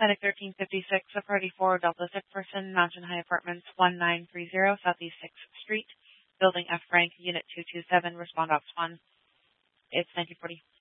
Medic 1356, a party 4, Delta sick person, Mountain High Apartments 1930, Southeast 6th Street, Building F rank, Unit 227, respond Ops 1. It's 1940.